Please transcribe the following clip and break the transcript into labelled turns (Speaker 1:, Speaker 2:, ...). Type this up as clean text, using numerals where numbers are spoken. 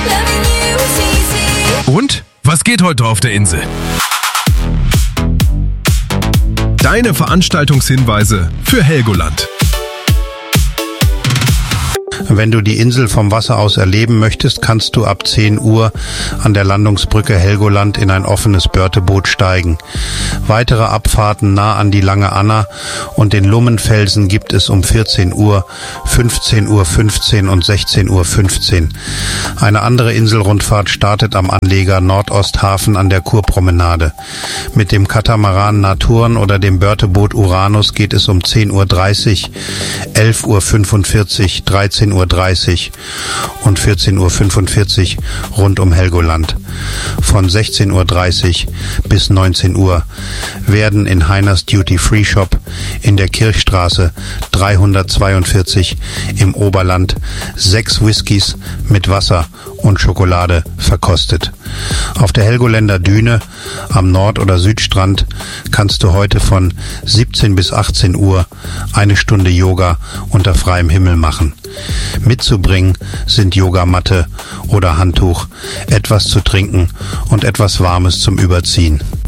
Speaker 1: Und? Was geht heute auf der Insel? Deine Veranstaltungshinweise für Helgoland.
Speaker 2: Wenn du die Insel vom Wasser aus erleben möchtest, kannst du ab 10 Uhr an der Landungsbrücke Helgoland in ein offenes Börteboot steigen. Weitere Abfahrten nah an die Lange Anna und den Lummenfelsen gibt es um 14 Uhr, 15:15 Uhr und 16:15 Uhr. Eine andere Inselrundfahrt startet am Anleger Nordosthafen an der Kurpromenade. Mit dem Katamaran Naturn oder dem Börteboot Uranus geht es um 10:30 Uhr, 11:45 Uhr, 13:30 Uhr und 14:45 Uhr rund um Helgoland. Von 16:30 Uhr bis 19 Uhr werden in Heiners Duty Free Shop in der Kirchstraße 342 im Oberland 6 Whiskys mit Wasser und Schokolade verkostet. Auf der Helgoländer Düne am Nord- oder Südstrand kannst du heute von 17 bis 18 Uhr eine Stunde Yoga unter freiem Himmel machen. Mitzubringen sind Yogamatte oder Handtuch, etwas zu trinken und etwas Warmes zum Überziehen.